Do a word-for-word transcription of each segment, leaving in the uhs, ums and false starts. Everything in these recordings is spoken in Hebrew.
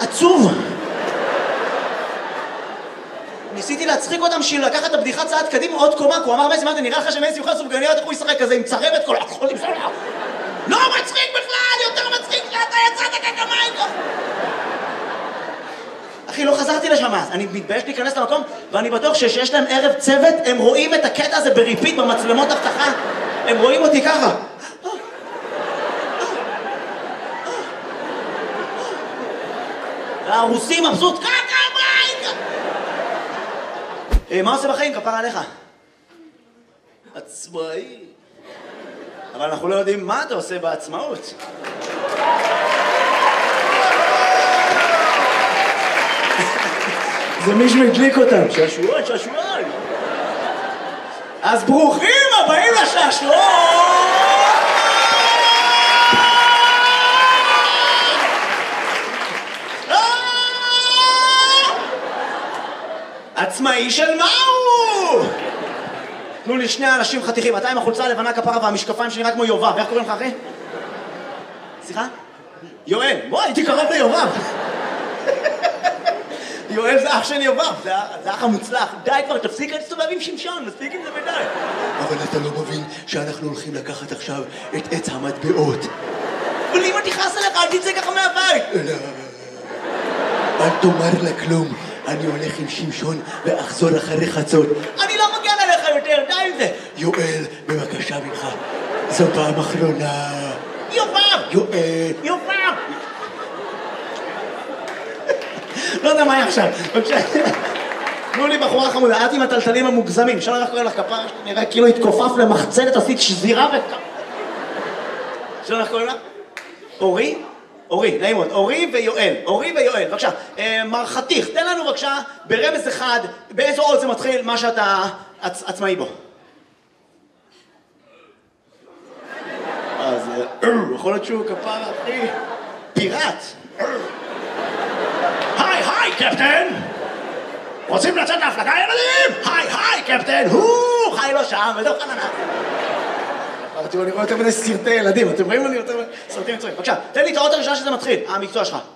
עצוב. ניסיתי להצחיק אותם בשביל לקחת את הבדיחה צעד קדימה עוד קומה, כי הוא אמר מייסי, מה זה נראה לך שמייסי יוכל סופגניות, איך הוא ישחק כזה עם צרבת כל החול עם סלח? לא מצחיק בכלל, יותר מצחיק שאתה יצאת כגמיים. אחי, לא חזרתי לשם אז, אני מתבייש להיכנס למקום, ואני בטוח שיש להם ערב צוות, הם רואים את הקטע הזה בריפיט במצלמות הבטחה, הם רואים אותי ככה. והרוסים מבסוט, ככה מייק! מה עושה בחיים? כפרה עליך. עצמאי. אבל אנחנו לא יודעים מה אתה עושה בעצמאות. זה מישהו הדליק אותם. שעשועון, שעשועון. אז ברוכים הבאים לשעשועון! עצמאי של מהו? תנו לי שני אנשים חתיכים, אתה עם החולצה הלבנה כפרה והמשקפיים שנראה כמו יובב, איך קוראים לך אחי? סליחה? יואל, בוא, הייתי קרוב ליובב. יואל זה אח שלי יובב, זה אח המוצלח. די כבר, תפסיק להסתובב עם שמשון, מספיק עם זה ודי. אבל אתה לא מבין שאנחנו הולכים לקחת עכשיו את עץ המטבעות. אבל אם אני תכעס עליך, אל תצא ככה מהבית. לא, אל תאמר לה כלום. אני הולך עם שמשון ואחזור אחרי חצות. אני לא מגן עליך יותר, די עם זה. יואל, בבקשה ממך. זו פעם אחרונה. יובב! יואל. יובב! לא יודע מה היה עכשיו. בבקשה. תנו לי בחורה חמודה, את עם הטלטלים המוגזמים. אפשר לך קוראים לך כפרה, נראה כאילו התכופף למחצלת, עשית שזירה וכ... אפשר לך קוראים לך? אורי? אורי, נעים מאוד, אורי ויואל, אורי ויואל, בבקשה, מר חתיך, תן לנו בבקשה ברמז אחד, באיזו עוד זה מתחיל מה שאתה עצמאי בו. אז יכול להיות שהוא כפרה, אחי, פיראט. היי, היי, קפטן! רוצים לצאת להפלגה, ילדים? היי, היי, קפטן! הוא חי לו שם, ודאו חננה. תראו, אני רואה יותר מדי סרטי ילדים, אתם רואים לי יותר מדי סרטים מצויים. בבקשה, תן לי את האות הראשונה שזה מתחיל, המקצוע שלך.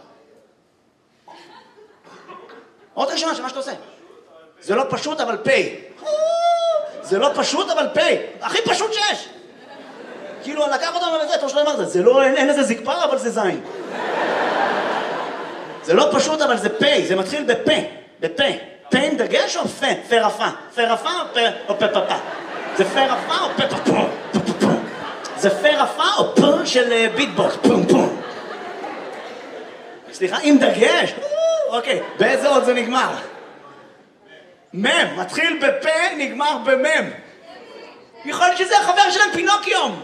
האות הראשונה שמה שאתה עושה. זה לא פשוט, אבל פי. זה לא פשוט, אבל פי. הכי פשוט שיש. כאילו, לקח אותם בזה, אתה שלא אמרת, זה לא, אין לזה זקפה, אבל זה זין. זה לא פשוט, אבל זה פי, זה מתחיל בפה, בפה. פה עם דגש או פה? פה רפה. פה רפה או פה פפה? זה פה רפה או פה פפה? זה פה רפה או פה של ביטבוקס? פום פום. סליחה, עם דגש? אוקיי, באיזה עוד זה נגמר? מם, מתחיל בפה, נגמר במם. יכול להיות שזה החבר שלהם פינוקיום.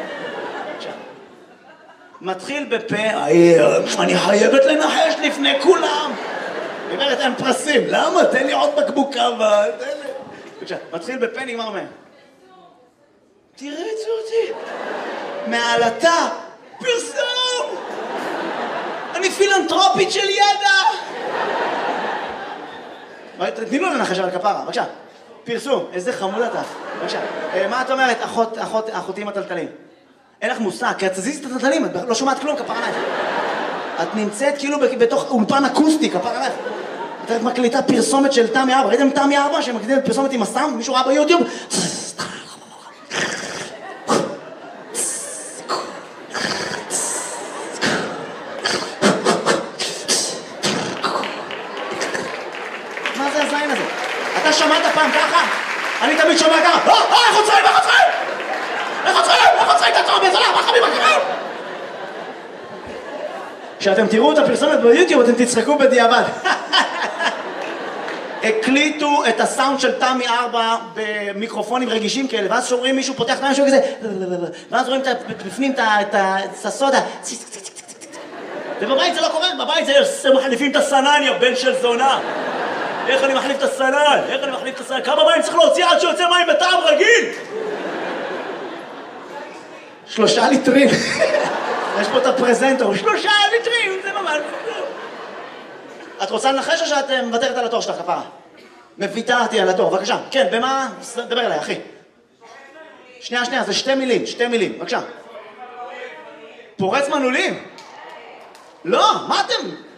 מתחיל בפה, אני חייבת לנחש לפני כולם. גברת, אין פרסים. למה? תן לי עוד בקבוק קווה. מתחיל בפה, נגמר מהם. תראה את זה אותי. מעלתה. פרסום. אני פילנטרופית של ידע. תני לו לנחש על הכפרה, בבקשה. פרסום. איזה חמוד אתה. בבקשה. מה את אומרת, אחותי עם הטלטלים? אין לך מושג, כי את תזיז את הטלטלים, את לא שומעת כלום, כפרה עלייך. את נמצאת כאילו בתוך אולפן אקוסטי, כפרה עלייך. את מקליטה פרסומת של תמי ארבע. ראיתם תמי ארבע שמקליטים פרסומת עם הסאונד? מישהו ראה ביוטיוב? מה זה הזין הזה? אתה שמעת פעם ככה? אני תמיד שומע ככה. אה, אה, איך עוצרים, איך עוצרים? איך עוצרים? איך עוצרים? תעצור בזולה, מה חביב הקרב? כשאתם תראו את הפרסומת ביוטיוב, אתם תצחקו בדיעבד. הקליטו את הסאונד של תמי ארבע במיקרופונים רגישים כאלה, ואז שומעים מישהו פותח את משהו כזה, ואז רואים בפנים את הסודה. ובבית זה לא קורה, בבית זה מחליפים את הסנן, יא בן של זונה. איך אני מחליף את הסנן? איך אני מחליף את הסנן? כמה מים צריך להוציא עד שיוצא מים בטעם רגיל? שלושה ליטרים. יש פה את הפרזנטור, שלושה ליטרים, זה ממש... את רוצה לנחש או שאת מוותרת על התור שלך, כפרה? מוותרתי על התור, בבקשה. כן, במה? דבר אליי, אחי. שנייה, שנייה, זה שתי מילים, שתי מילים, בבקשה. פורץ מנעולים? לא, מה אתם?